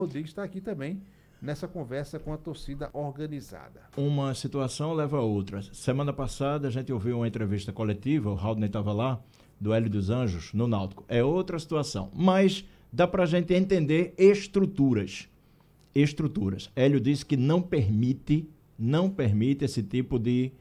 Rodrigues está aqui também nessa conversa com a torcida organizada. Uma situação leva a outra. Semana passada a gente ouviu uma entrevista coletiva, o Raul estava lá, do Hélio dos Anjos, no Náutico. É outra situação, mas dá para a gente entender estruturas. Hélio disse que não permite esse tipo de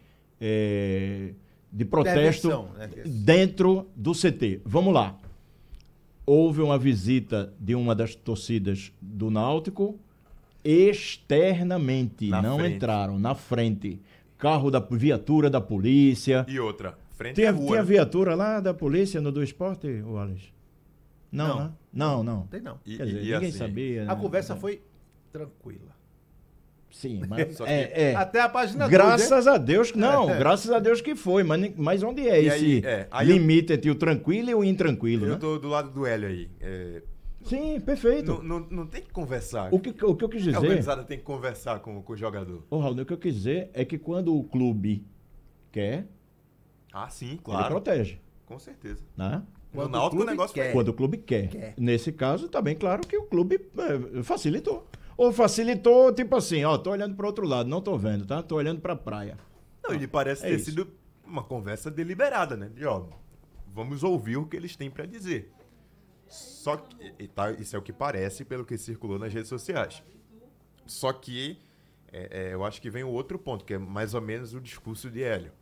protesto dentro do CT. Vamos lá. Houve uma visita de uma das torcidas do Náutico externamente, não frente. Entraram na frente. Carro da viatura da polícia. E outra, frente à rua. Tinha viatura lá da polícia no do esporte, Wallace? Não, né? Não. Tem não. Quer dizer, ninguém assim, sabia. A conversa foi tranquila. Sim, mas até a página 2. Graças a Deus, graças a Deus que foi, mas onde é esse limite entre o tranquilo e o intranquilo? Eu tô do lado do Hélio aí. Sim, perfeito. Não tem que conversar. O que eu quis dizer... A organizada tem que conversar com o jogador. Raul, o que eu quis dizer é que quando o clube quer... sim, claro. Ele protege. Com certeza. Né? Quando o negócio quer. Quando o clube quer. Nesse caso, está bem claro que o clube facilitou. Ou facilitou, tipo assim, tô olhando para outro lado, não tô vendo, tá? Tô olhando para a praia. Não, ele parece ter sido uma conversa deliberada, né? Vamos ouvir o que eles têm para dizer. Só que, isso é o que parece pelo que circulou nas redes sociais. Só que eu acho que vem o outro ponto, que é mais ou menos o discurso de Hélio.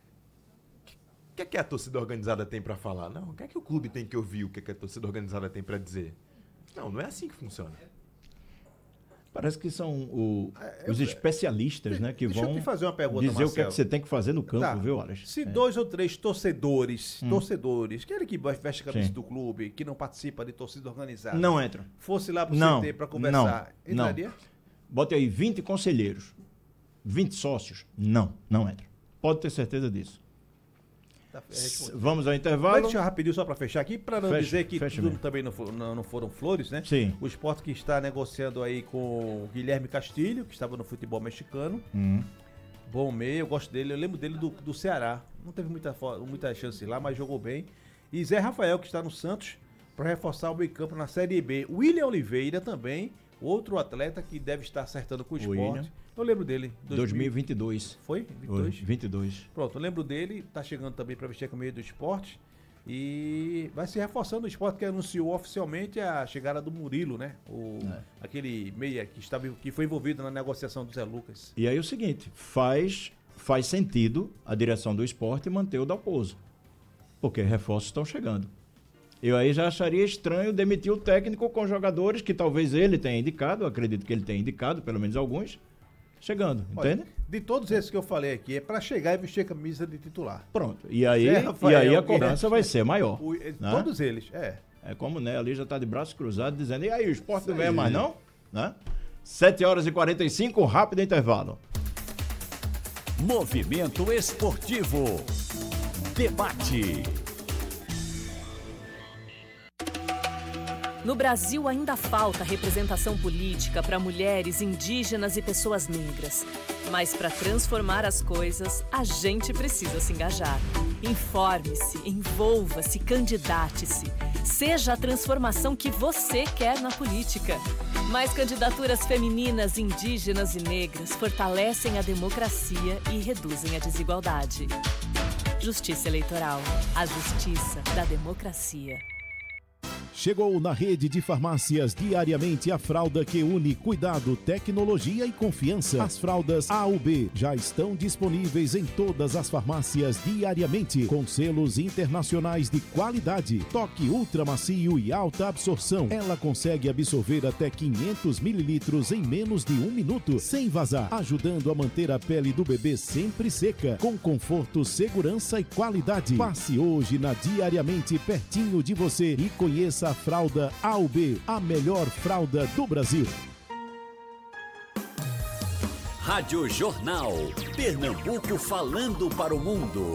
O que a torcida organizada tem para falar? Não, o que é que o clube tem que ouvir? O que a torcida organizada tem para dizer? Não é assim que funciona. Parece que são os especialistas, né, que vão te fazer uma pergunta, dizer Marcelo. O que é que você tem que fazer no campo, viu, Alex? Se 2 ou 3 torcedores, aquele que veste a camisa do clube, que não participa de torcida organizada, não entra. Fosse lá pro CT para conversar, entraria? Não. Bote aí 20 conselheiros, 20 sócios, não entra. Pode ter certeza disso. Vamos ao intervalo. Vai deixar rapidinho só para fechar aqui, para não dizer que tudo também não foram flores, né? Sim. O Sport que está negociando aí com o Guilherme Castilho, que estava no futebol mexicano. Bom meio, eu gosto dele, eu lembro dele do Ceará. Não teve muita chance lá, mas jogou bem. E Zé Rafael, que está no Santos, para reforçar o meio campo na Série B. William Oliveira também, outro atleta que deve estar acertando com o Sport. Eu lembro dele. 2022. Foi? 22. Pronto, eu lembro dele. Tá chegando também para vestir a camisa do Sport. E vai se reforçando o Sport, que anunciou oficialmente a chegada do Murilo, né? Aquele meia que foi envolvido na negociação do Zé Lucas. E aí o seguinte, faz sentido a direção do Sport manter o Dalpozo. Porque reforços estão chegando. Eu aí já acharia estranho demitir o técnico com jogadores que talvez ele tenha indicado, acredito que ele tenha indicado, pelo menos alguns, chegando, entende? De todos esses que eu falei aqui, é para chegar e vestir a camisa de titular. Pronto. E aí a cobrança vai ser maior. Todos eles, É como o Né ali já está de braços cruzados, dizendo, e aí, o Sport não ganha mais não? Né? 7h45, rápido intervalo. Movimento Esportivo. Debate. No Brasil ainda falta representação política para mulheres, indígenas e pessoas negras. Mas para transformar as coisas, a gente precisa se engajar. Informe-se, envolva-se, candidate-se. Seja a transformação que você quer na política. Mais candidaturas femininas, indígenas e negras fortalecem a democracia e reduzem a desigualdade. Justiça Eleitoral. A justiça da democracia. Chegou na rede de farmácias diariamente a fralda que une cuidado, tecnologia e confiança. As fraldas A/B já estão disponíveis em todas as farmácias diariamente, com selos internacionais de qualidade. Toque ultra macio e alta absorção. Ela consegue absorver até 500 mililitros em menos de 1 minuto, sem vazar, ajudando a manter a pele do bebê sempre seca, com conforto, segurança e qualidade. Passe hoje na Diariamente pertinho de você e conheça a fralda A/B, a melhor fralda do Brasil. Rádio Jornal. Pernambuco falando para o mundo.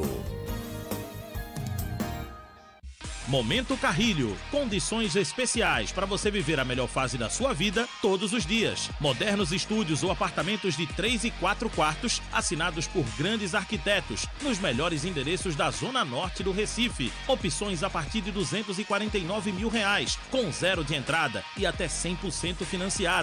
Momento Carrilho. Condições especiais para você viver a melhor fase da sua vida todos os dias. Modernos estúdios ou apartamentos de 3 e 4 quartos, assinados por grandes arquitetos, nos melhores endereços da Zona Norte do Recife. Opções a partir de R$ 249 mil, com 0 de entrada e até 100% financiado.